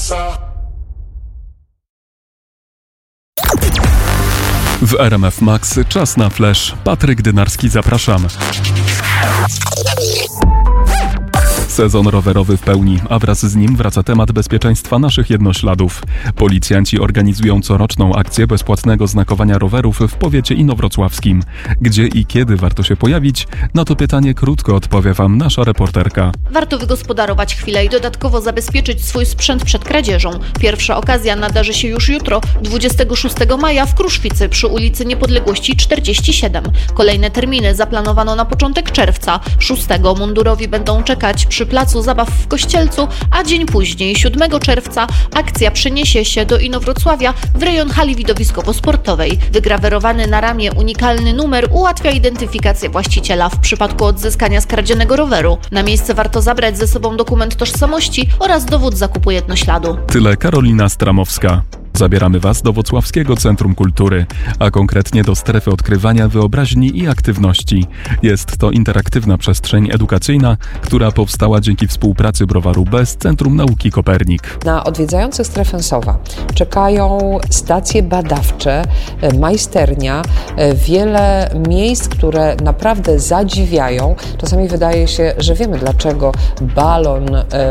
W RMF Max czas na flash. Patryk Dynarski, zapraszam. Sezon rowerowy w pełni, a wraz z nim wraca temat bezpieczeństwa naszych jednośladów. Policjanci organizują coroczną akcję bezpłatnego znakowania rowerów w powiecie inowrocławskim. Gdzie i kiedy warto się pojawić? Na to pytanie krótko odpowie Wam nasza reporterka. Warto wygospodarować chwilę i dodatkowo zabezpieczyć swój sprzęt przed kradzieżą. Pierwsza okazja nadarzy się już jutro, 26 maja w Kruszwicy przy ulicy Niepodległości 47. Kolejne terminy zaplanowano na początek czerwca. 6 mundurowi będą czekać przy placu zabaw w Kościelcu, a dzień później, 7 czerwca, akcja przeniesie się do Inowrocławia w rejon hali widowiskowo-sportowej. Wygrawerowany na ramię unikalny numer ułatwia identyfikację właściciela w przypadku odzyskania skradzionego roweru. Na miejsce warto zabrać ze sobą dokument tożsamości oraz dowód zakupu jednośladu. Tyle Karolina Stramowska. Zabieramy Was do Włocławskiego Centrum Kultury, a konkretnie do strefy odkrywania wyobraźni i aktywności. Jest to interaktywna przestrzeń edukacyjna, która powstała dzięki współpracy Browaru B z Centrum Nauki Kopernik. Na odwiedzających strefę Sowa czekają stacje badawcze, majsternia, wiele miejsc, które naprawdę zadziwiają. Czasami wydaje się, że wiemy, dlaczego balon,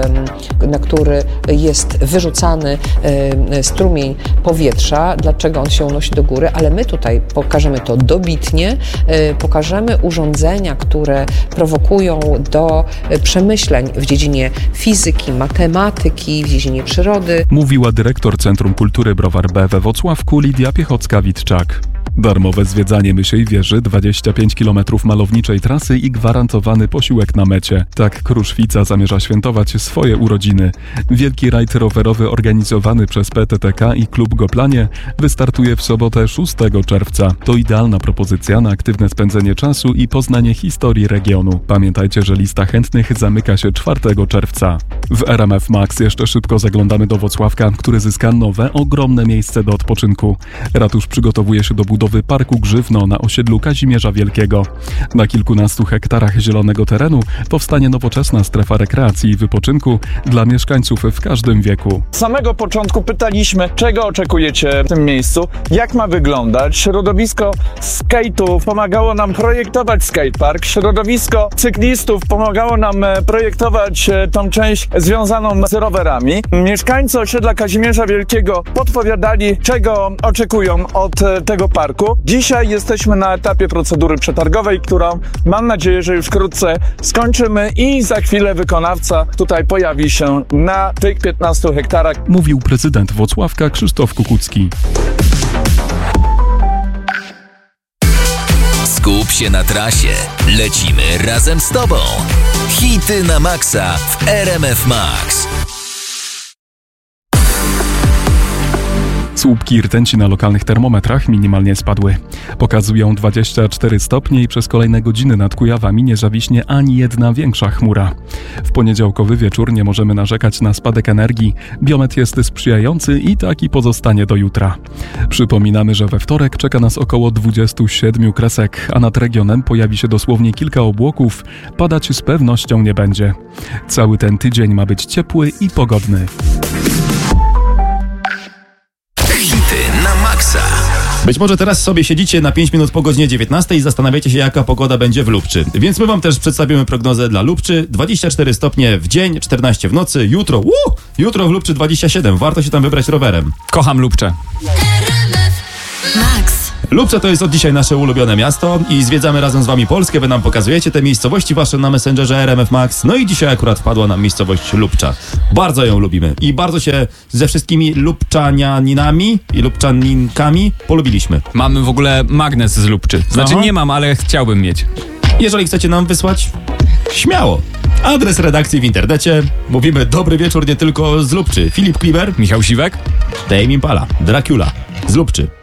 na który jest wyrzucany strumień powietrza, dlaczego on się unosi do góry, ale my tutaj pokażemy to dobitnie, pokażemy urządzenia, które prowokują do przemyśleń w dziedzinie fizyki, matematyki, w dziedzinie przyrody. Mówiła dyrektor Centrum Kultury Browar B we Włocławku Lidia Piechocka-Witczak. Darmowe zwiedzanie Mysiej Wieży, 25 km malowniczej trasy i gwarantowany posiłek na mecie. Tak Kruszwica zamierza świętować swoje urodziny. Wielki rajd rowerowy organizowany przez PTTK i Klub Goplanie wystartuje w sobotę 6 czerwca. To idealna propozycja na aktywne spędzenie czasu i poznanie historii regionu. Pamiętajcie, że lista chętnych zamyka się 4 czerwca. W RMF Max jeszcze szybko zaglądamy do Włocławka, który zyska nowe, ogromne miejsce do odpoczynku. Ratusz przygotowuje się do budowy Parku Grzywno na osiedlu Kazimierza Wielkiego. Na kilkunastu hektarach zielonego terenu powstanie nowoczesna strefa rekreacji i wypoczynku dla mieszkańców w każdym wieku. Z samego początku pytaliśmy, czego oczekujecie w tym miejscu, jak ma wyglądać. Środowisko skate'ów pomagało nam projektować skatepark. Środowisko cyklistów pomagało nam projektować tą część związaną z rowerami. Mieszkańcy osiedla Kazimierza Wielkiego podpowiadali, czego oczekują od tego parku. Dzisiaj jesteśmy na etapie procedury przetargowej, którą mam nadzieję, że już wkrótce skończymy i za chwilę wykonawca tutaj pojawi się na tych 15 hektarach. Mówił prezydent Włocławka Krzysztof Kukucki. Skup się na trasie. Lecimy razem z Tobą. Hity na maksa w RMF Max. Słupki rtęci na lokalnych termometrach minimalnie spadły. Pokazują 24 stopnie i przez kolejne godziny nad Kujawami nie zawiśnie ani jedna większa chmura. W poniedziałkowy wieczór nie możemy narzekać na spadek energii. Biometr jest sprzyjający i taki pozostanie do jutra. Przypominamy, że we wtorek czeka nas około 27 kresek, a nad regionem pojawi się dosłownie kilka obłoków. Padać z pewnością nie będzie. Cały ten tydzień ma być ciepły i pogodny. Być może teraz sobie siedzicie na 5 minut po godzinie 19 i zastanawiacie się, jaka pogoda będzie w Lubczy. Więc my Wam też przedstawimy prognozę dla Lubczy. 24 stopnie w dzień, 14 w nocy. Jutro w Lubczy 27. Warto się tam wybrać rowerem. Kocham Lubczę. Lubcze to jest od dzisiaj nasze ulubione miasto i zwiedzamy razem z Wami Polskę. Wy nam pokazujecie te miejscowości wasze na Messengerze RMF Max. No i dzisiaj akurat wpadła nam miejscowość Lubcza. Bardzo ją lubimy i bardzo się ze wszystkimi lubczanianinami i lubczaninkami polubiliśmy. Mamy w ogóle magnes z Lubczy. Znaczy nie mam, ale chciałbym mieć. Jeżeli chcecie nam wysłać, śmiało. Adres redakcji w internecie. Mówimy dobry wieczór nie tylko z Lubczy. Filip Kliber, Michał Siwek, Dame Impala, Dracula z Lubczy.